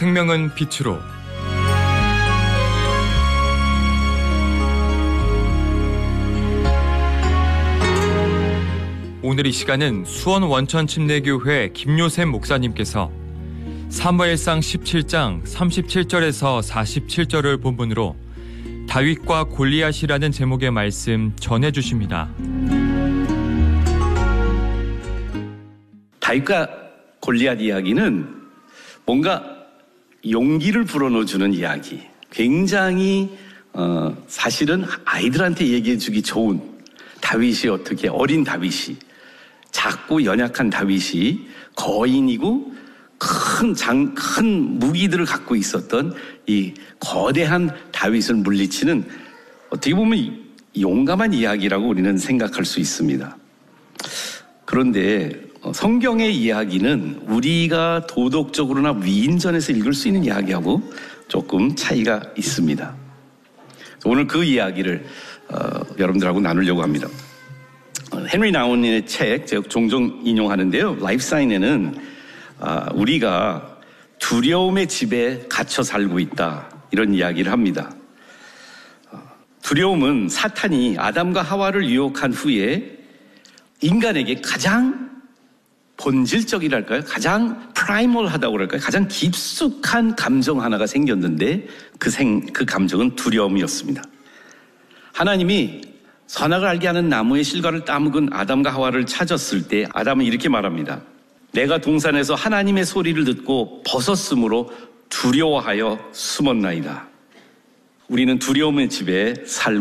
생명은 빛으로. 오늘 이 시간은 수원 원천침례교회 김요셉 목사님께서 사무엘상 17장 37절에서 47절을 본문으로 다윗과 골리앗이라는 제목의 말씀 전해주십니다. 다윗과 골리앗 이야기는 뭔가 용기를 불어넣어주는 이야기, 굉장히 사실은 아이들한테 얘기해주기 좋은, 다윗이 어떻게, 어린 다윗이, 작고 연약한 다윗이 거인이고 큰 무기들을 갖고 있었던 이 거대한 다윗을 물리치는, 어떻게 보면 용감한 이야기라고 우리는 생각할 수 있습니다. 그런데 성경의 이야기는 우리가 도덕적으로나 위인전에서 읽을 수 있는 이야기하고 조금 차이가 있습니다. 오늘 그 이야기를 여러분들하고 나누려고 합니다. 헨리 나운의 책 제가 종종 인용하는데요, 라이프사인에는 우리가 두려움의 집에 갇혀 살고 있다, 이런 이야기를 합니다. 두려움은 사탄이 아담과 하와를 유혹한 후에 인간에게 가장 본질적이랄까요? 가장 프라이멀하다고 그럴까요? 가장 깊숙한 감정 하나가 생겼는데 그 감정은 두려움이었습니다. 하나님이 선악을 알게 하는 나무의 실과를 따먹은 아담과 하와를 찾았을 때 아담은 이렇게 말합니다. 내가 동산에서 하나님의 소리를 듣고 벗었으므로 두려워하여 숨었나이다. 우리는 두려움의 집에 살고